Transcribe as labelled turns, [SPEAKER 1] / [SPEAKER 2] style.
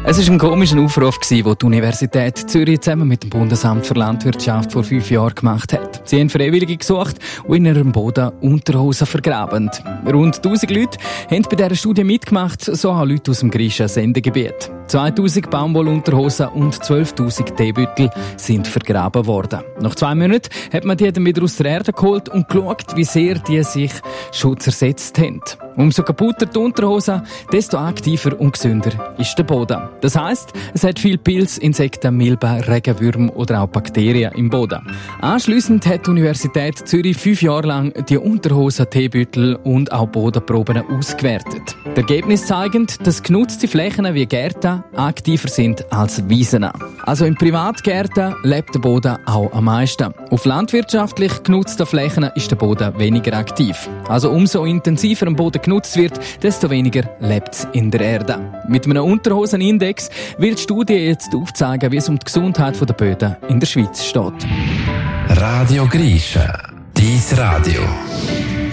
[SPEAKER 1] Es war ein komischer Aufruf, den die Universität Zürich zusammen mit dem Bundesamt für Landwirtschaft vor 5 Jahren gemacht hat. Sie haben Freiwillige gesucht, die in ihrem Boden Unterhosen vergraben. Rund 1000 Leute haben bei dieser Studie mitgemacht, so auch Leute aus dem griechischen Sendegebiet. 2000 Baumwollunterhosen und 12.000 Teebüttel sind vergraben worden. Nach 2 Monaten hat man die dann wieder aus der Erde geholt und geschaut, wie sehr die sich schon zersetzt haben. Umso kaputter die Unterhose, desto aktiver und gesünder ist der Boden. Das heisst, es hat viel Pilze, Insekten, Milben, Regenwürmer oder auch Bakterien im Boden. Anschliessend hat die Universität Zürich 5 Jahre lang die Unterhosen, Teebüttel und auch Bodenproben ausgewertet. Die Ergebnisse zeigen, dass genutzte Flächen wie Gärten aktiver sind als Wiesen. Also in Privatgärten lebt der Boden auch am meisten. Auf landwirtschaftlich genutzten Flächen ist der Boden weniger aktiv. Also umso intensiver ein Boden genutzt wird, desto weniger lebt es in der Erde. Mit einem Unterhosenindex will die Studie jetzt aufzeigen, wie es um die Gesundheit der Böden in der Schweiz steht.
[SPEAKER 2] Radio Griechen, dein Radio.